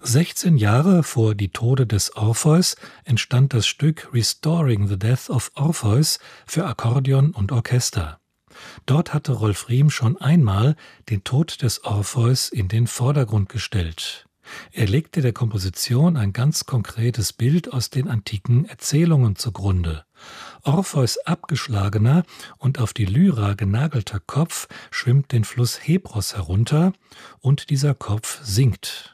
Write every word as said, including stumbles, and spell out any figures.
sechzehn Jahre vor Die Tode des Orpheus entstand das Stück Restoring the Death of Orpheus für Akkordeon und Orchester. Dort hatte Rolf Riem schon einmal den Tod des Orpheus in den Vordergrund gestellt. Er legte der Komposition ein ganz konkretes Bild aus den antiken Erzählungen zugrunde. Orpheus abgeschlagener und auf die Lyra genagelter Kopf schwimmt den Fluss Hebros herunter und dieser Kopf sinkt.